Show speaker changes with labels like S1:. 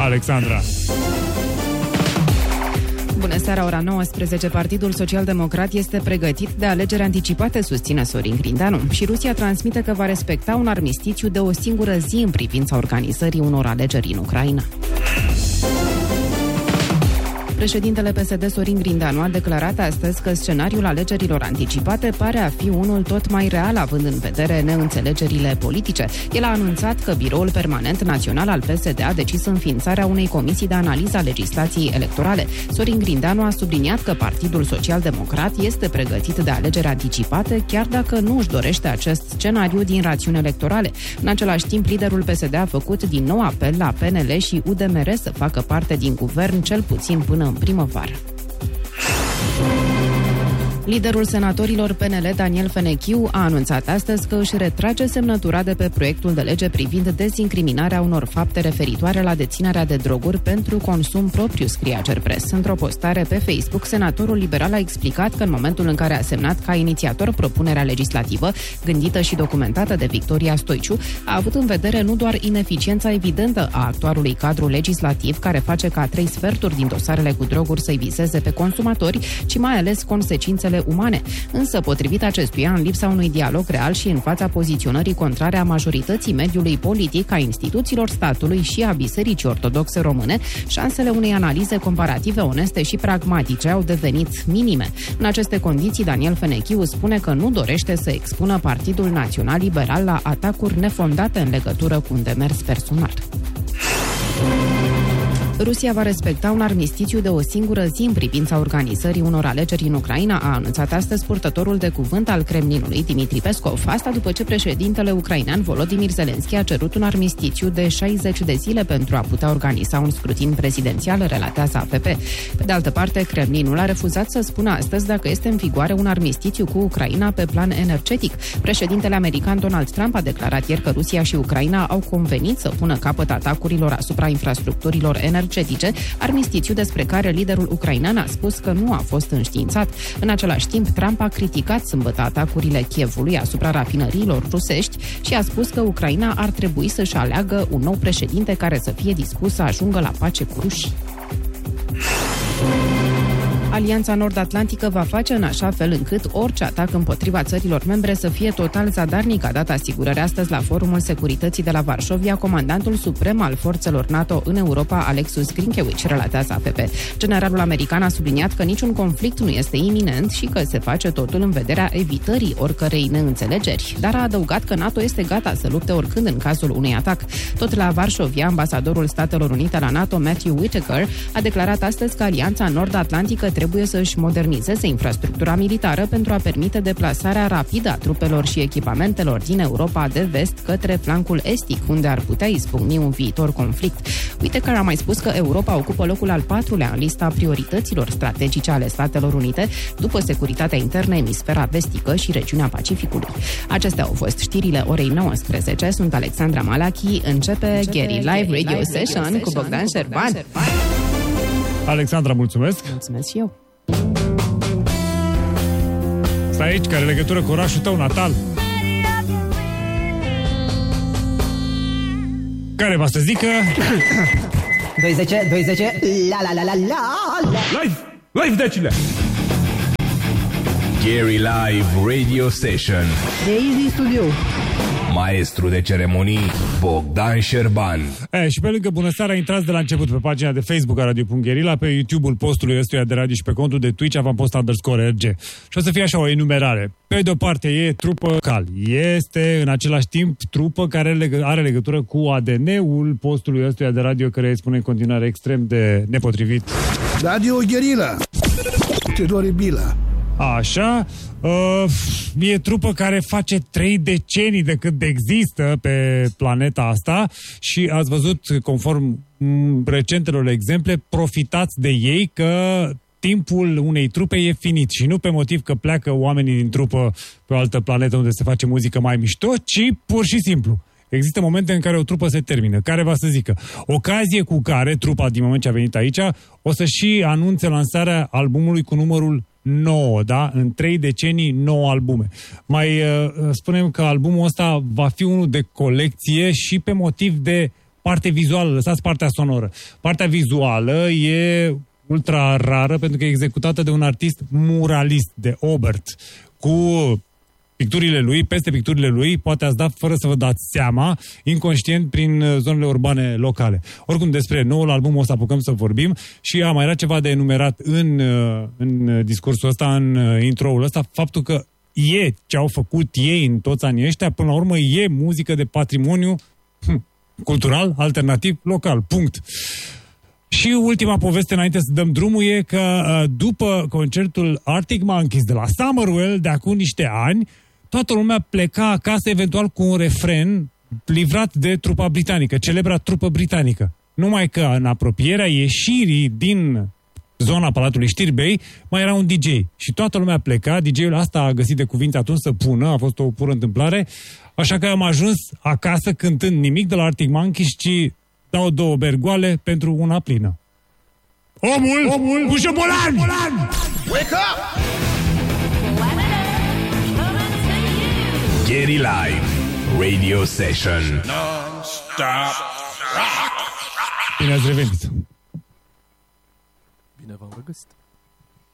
S1: Alexandra.
S2: Bună seara, ora 19. Partidul Social-Democrat este pregătit de alegeri anticipate, susține Sorin Grindeanu. Și Rusia transmite că va respecta un armistițiu de o singură zi în privința organizării unor alegeri în Ucraina. Președintele PSD Sorin Grindeanu a declarat astăzi că scenariul alegerilor anticipate pare a fi unul tot mai real, având în vedere neînțelegerile politice. El a anunțat că Biroul Permanent Național al PSD a decis înființarea unei comisii de analiză a legislației electorale. Sorin Grindeanu a subliniat că Partidul Social-Democrat este pregătit de alegeri anticipate, chiar dacă nu își dorește acest scenariu din rațiuni electorale. În același timp, liderul PSD a făcut din nou apel la PNL și UDMR să facă parte din guvern, cel puțin până în primăvară. Liderul senatorilor PNL, Daniel Fenechiu, a anunțat astăzi că își retrage semnătura de pe proiectul de lege privind dezincriminarea unor fapte referitoare la deținerea de droguri pentru consum propriu, scrie Agerpres. Într-o postare pe Facebook, senatorul liberal a explicat că în momentul în care a semnat ca inițiator propunerea legislativă, gândită și documentată de Victoria Stoiciu, a avut în vedere nu doar ineficiența evidentă a actualului cadru legislativ, care face ca 3/4 din dosarele cu droguri să-i vizeze pe consumatori, ci mai ales consecințele umane. Însă, potrivit acestuia, în lipsa unui dialog real și în fața poziționării contrare a majorității mediului politic, a instituțiilor statului și a Bisericii Ortodoxe Române, șansele unei analize comparative oneste și pragmatice au devenit minime. În aceste condiții, Daniel Fenechiu spune că nu dorește să expună Partidul Național Liberal la atacuri nefondate în legătură cu un demers personal. Rusia va respecta un armistițiu de o singură zi în privința organizării unor alegeri în Ucraina, a anunțat astăzi purtătorul de cuvânt al Kremlinului, Dmitri Peskov. Asta după ce președintele ucrainean Volodymyr Zelensky a cerut un armistițiu de 60 de zile pentru a putea organiza un scrutin prezidențial, relatează AFP. Pe de altă parte, Kremlinul a refuzat să spună astăzi dacă este în vigoare un armistițiu cu Ucraina pe plan energetic. Președintele american Donald Trump a declarat ieri că Rusia și Ucraina au convenit să pună capăt atacurilor asupra infrastructurilor energetice, armistițiu despre care liderul ucrainean a spus că nu a fost înștiințat. În același timp, Trump a criticat sâmbătă atacurile Kievului asupra rafinăriilor rusești și a spus că Ucraina ar trebui să-și aleagă un nou președinte care să fie dispus să ajungă la pace cu rușii. Alianța Nord-Atlantică va face în așa fel încât orice atac împotriva țărilor membre să fie total zadarnic, a dat asigurări astăzi la Forumul Securității de la Varșovia comandantul suprem al forțelor NATO în Europa, Alexus Grinkevici, relatează AFP. Generalul american a subliniat că niciun conflict nu este iminent și că se face totul în vederea evitării oricărei neînțelegeri, dar a adăugat că NATO este gata să lupte oricând în cazul unui atac. Tot la Varșovia, ambasadorul Statelor Unite la NATO, Matthew Whitaker, a declarat astăzi că Alianța Nord-Atlantică trebuie să-și modernizeze infrastructura militară pentru a permite deplasarea rapidă a trupelor și echipamentelor din Europa de vest către flancul estic, unde ar putea izbucni un viitor conflict. Whitaker a mai spus că Europa ocupă locul al 4-lea în lista priorităților strategice ale Statelor Unite, după securitatea internă, emisfera vestică și regiunea Pacificului. Acestea au fost știrile orei 19. Sunt Alexandra Malachi. Începe Gary Live Radio Session cu Bogdan Șerban.
S1: Alexandra, mulțumesc.
S2: Mulțumesc și eu.
S1: Stai aici, care legătură cu orașul tău natal? Care va să zică?
S3: 20, la.
S1: Live, decile!
S4: Gary Live Radio Session.
S3: De aici din studio.
S4: Maestru de ceremonii Bogdan Șerban.
S1: Și pe lângă bună seara, intrați de la început pe pagina de Facebook a Radio.Gherila, pe YouTube-ul postului ăstuia de radio și pe contul de Twitch avampost_RG. Și o să fie așa o enumerare. Pe de-o parte e trupă cal. Este în același timp trupă care are legătură cu ADN-ul postului ăstuia de radio, care îi spune în continuare extrem de nepotrivit.
S5: Radio Gherila. Teroribilă.
S1: Așa, e trupă care face 3 decenii de când există pe planeta asta și ați văzut, conform recentelor exemple, profitați de ei că timpul unei trupe e finit și nu pe motiv că pleacă oamenii din trupă pe o altă planetă unde se face muzică mai mișto, ci pur și simplu. Există momente în care o trupă se termină, care va să zică. Ocazie cu care trupa, din moment ce a venit aici, o să și anunțe lansarea albumului cu numărul 9, da? În 3 decenii, 9 albume. Mai spunem că albumul ăsta va fi unul de colecție și pe motiv de parte vizuală, lăsați partea sonoră. Partea vizuală e ultra rară pentru că e executată de un artist muralist, de Obert, cu picturile lui, peste picturile lui, poate ați dat fără să vă dați seama, inconștient prin zonele urbane locale. Oricum, despre noul album o să apucăm să vorbim și mai era ceva de enumerat în discursul ăsta, în intro-ul ăsta, faptul că ce au făcut ei în toți anii ăștia, până la urmă e muzică de patrimoniu cultural, alternativ, local. Punct. Și ultima poveste înainte să dăm drumul e că după concertul Arctic Monkeys de la Summerwell de acum niște ani, toată lumea pleca acasă eventual cu un refren livrat de trupa britanică, celebra trupă britanică. Numai că în apropierea ieșirii din zona Palatului Știrbei mai era un DJ și toată lumea pleca, DJ-ul asta a găsit de cuvinte atunci să pună, a fost o pură întâmplare, așa că am ajuns acasă cântând nimic de la Arctic Monkeys, ci dau 2 bergoale pentru una plină. Omul cu șobolan!
S5: Wake up!
S4: Gary Live Radio Session.
S5: Non-stop rock!
S1: Bine ați revenit!
S6: Bine v-am regăsit!